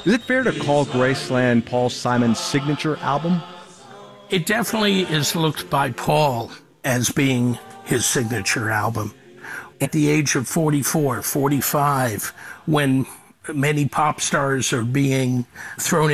Is it fair to call Graceland Paul Simon's signature album? It definitely is looked by Paul as being his signature album. At the age of 44, 45, when many pop stars are being thrown